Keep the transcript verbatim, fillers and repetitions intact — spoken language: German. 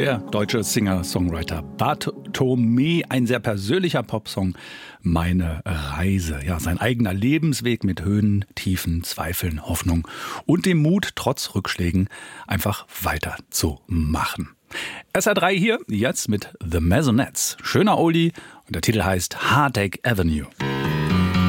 Der deutsche Singer-Songwriter Bartholomä, ein sehr persönlicher Popsong, Meine Reise. Ja, sein eigener Lebensweg mit Höhen, Tiefen, Zweifeln, Hoffnung und dem Mut, trotz Rückschlägen einfach weiterzumachen. S R drei hier, jetzt mit The Maisonettes. Schöner Oldie und der Titel heißt Heartache Avenue.